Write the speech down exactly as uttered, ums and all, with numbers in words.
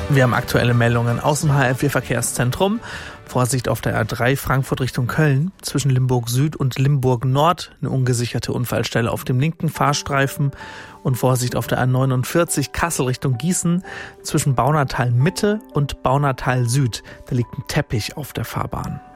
Wir haben aktuelle Meldungen aus dem H L vier Verkehrszentrum. Vorsicht auf der A drei Frankfurt Richtung Köln. Zwischen Limburg Süd und Limburg Nord eine ungesicherte Unfallstelle auf dem linken Fahrstreifen. Und Vorsicht auf der A neunundvierzig Kassel Richtung Gießen. Zwischen Baunatal Mitte und Baunatal Süd. Da liegt ein Teppich auf der Fahrbahn.